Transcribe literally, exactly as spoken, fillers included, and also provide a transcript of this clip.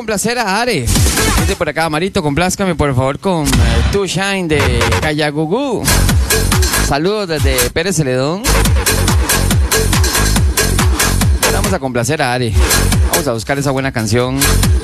complacer a Are. Dice por acá, Marito, complázcame por favor con uh, To Shine de Cayagugú. Saludos desde Pérez Celedón. Vamos a complacer a Are. Vamos a buscar esa buena canción